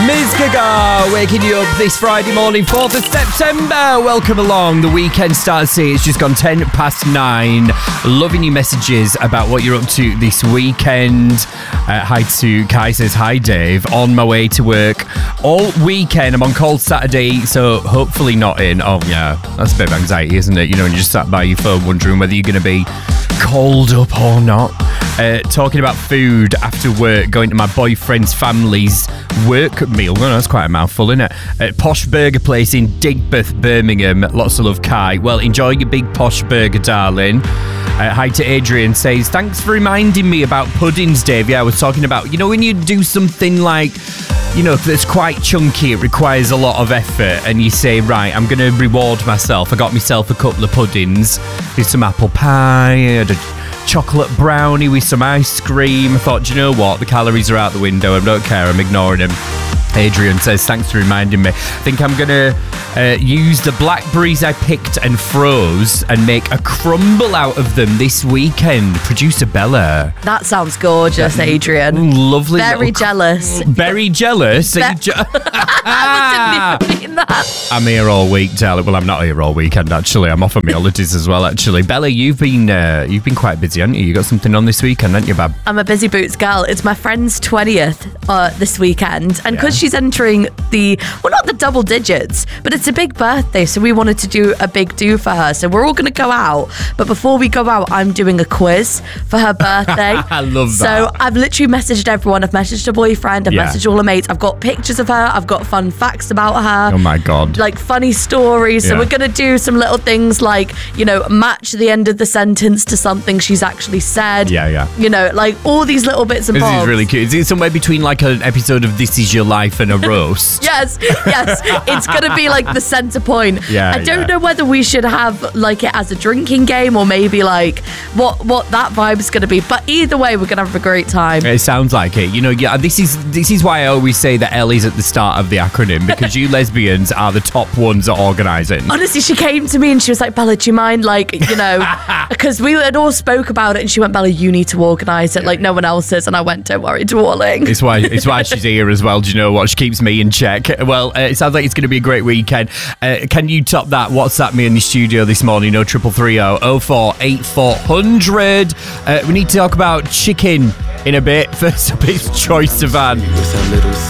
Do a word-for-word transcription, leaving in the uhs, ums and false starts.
Miz Gaga waking you up this Friday morning, fourth of September. Welcome along. The weekend starts here. It's just gone ten past nine. Loving your messages about what you're up to this weekend. Uh, hi to Kai says, hi Dave. On my way to work all weekend. I'm on call Saturday, so hopefully not in. Oh yeah, that's a bit of anxiety, isn't it? You know, when you just sat by your phone wondering whether you're going to be called up or not. Uh, talking about food after work, going to my boyfriend's family's work meal. Well, that's quite a mouthful, isn't it? Uh, posh burger place in Digbeth, Birmingham. Lots of love, Kai. Well, enjoy your big posh burger, darling. Uh, hi to Adrian, says, thanks for reminding me about puddings, Dave. Yeah, I was talking about, you know, when you do something like, you know, that's quite chunky, it requires a lot of effort, and you say, right, I'm going to reward myself. I got myself a couple of puddings. There's some apple pie, I had a chocolate brownie with some ice cream. I thought, do you know what? The calories are out the window. I don't care. I'm ignoring them. Adrian says, thanks for reminding me. I think I'm going to uh, use the blackberries I picked and froze and make a crumble out of them this weekend. Producer Bella. That sounds gorgeous, Adrian. Lovely. Very jealous. Very jealous? Be- je- I wasn't even mean that. I'm here all week, darling. Well, I'm not here all weekend, actually. I'm off on my holidays as well, actually. Bella, you've been uh, you've been quite busy, haven't you? You got something on this weekend, haven't you, Bab? I'm a busy boots gal. It's my friend's twentieth uh, this weekend. And because yeah. she's entering the, well, not the double digits, but it's a big birthday. So we wanted to do a big do for her. So we're all going to go out. But before we go out, I'm doing a quiz for her birthday. I love that. So I've literally messaged everyone. I've messaged her boyfriend. I've yeah. messaged all her mates. I've got pictures of her. I've got fun facts about her. Oh my God. Like funny stories. So yeah. we're going to do some little things like, you know, match the end of the sentence to something she's actually said. Yeah, yeah. You know, like all these little bits and this bobs. This is really cute. Is it somewhere between like an episode of This Is Your Life and a roast? Yes, yes. It's going to be like the centre point. Yeah, I don't yeah. know whether we should have like it as a drinking game or maybe like what what that vibe's going to be. But either way, we're going to have a great time. It sounds like it. You know, yeah. This is this is why I always say that L is at the start of the acronym, because you lesbians are the top ones at organising. Honestly, she came to me and she was like, Bella, do you mind, like, you know, because we had all spoke about it and she went, Bella, you need to organise it like no one else is. And I went, don't worry, darling. It's why it's why she's here as well. Do you know what? She keeps me in check. Well, uh, it sounds like it's going to be a great weekend. Uh, can you top that? WhatsApp me in the studio this morning? No triple three oh oh four eight four hundred. Uh, we need to talk about chicken in a bit. First up, it's Troye Sivan.